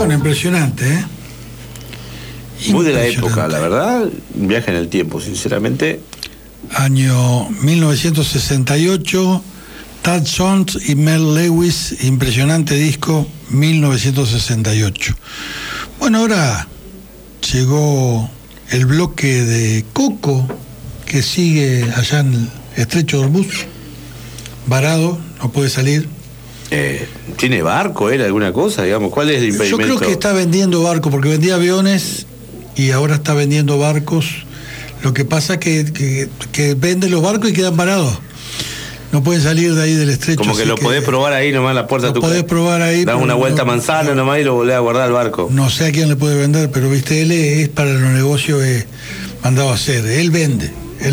Bueno, impresionante, ¿eh? Muy de la época, la verdad, un viaje en el tiempo, sinceramente. Año 1968, Tad Jones y Mel Lewis, impresionante disco, 1968. Bueno, ahora llegó el bloque de Coco, que sigue allá en el Estrecho de Hormuz, varado, no puede salir. ¿Tiene barco él, alguna cosa, digamos? ¿Cuál es el impedimento? Yo creo que está vendiendo barcos, porque vendía aviones y ahora está vendiendo barcos. Lo que pasa es que vende los barcos y quedan varados. No pueden salir de ahí del estrecho. Como que lo podés probar ahí nomás en la puerta de tu casa. Lo podés probar ahí. Das una vuelta manzana nomás y lo volvés a guardar al barco. No sé a quién le puede vender, pero viste, él es para los negocios mandado a hacer. Él vende.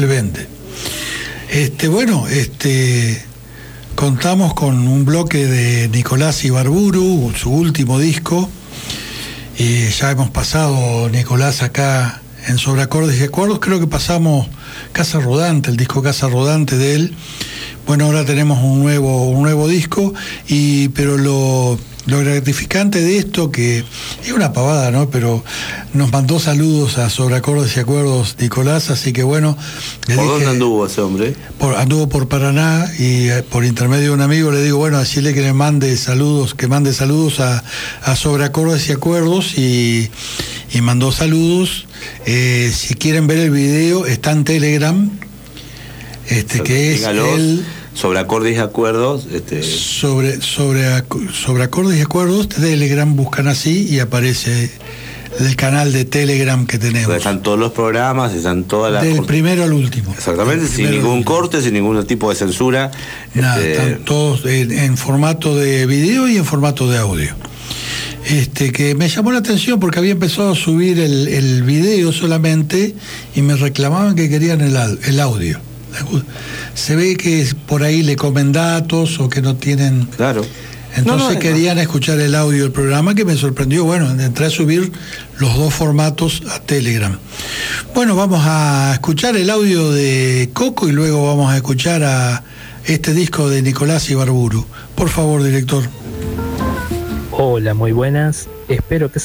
Contamos con un bloque de Nicolás Ibarburu, su último disco. Y ya hemos pasado, Nicolás, acá en Sobre Acordes y Acuerdos. Creo que pasamos Casa Rodante, el disco Casa Rodante de él. Bueno, ahora tenemos un nuevo disco, pero lo gratificante de esto, que es una pavada, ¿no? Pero nos mandó saludos a Sobre Acordes y Acuerdos Nicolás, así que bueno. ¿Por dónde anduvo ese hombre? Anduvo por Paraná, y por intermedio de un amigo le digo, bueno, decirle que mande saludos a Sobre Acordes y Acuerdos, y mandó saludos. Si quieren ver el video, está en Telegram, que es el Sobre Acordes y Acuerdos. Sobre Acordes y Acuerdos, Telegram, buscan así y aparece el canal de Telegram que tenemos. Donde están todos los programas, están todas las... Del primero al último. Exactamente, sin ningún corte, sin ningún tipo de censura. Nada, están todos en formato de video y en formato de audio. Que me llamó la atención porque había empezado a subir el video solamente y me reclamaban que querían el audio. Se ve que por ahí le comen datos o que no tienen... Claro. Entonces querían escuchar el audio del programa, que me sorprendió. Bueno, entré a subir los dos formatos a Telegram. Bueno, vamos a escuchar el audio de Coco y luego vamos a escuchar a este disco de Nicolás Ibarburu. Por favor, director. Hola, muy buenas. Espero que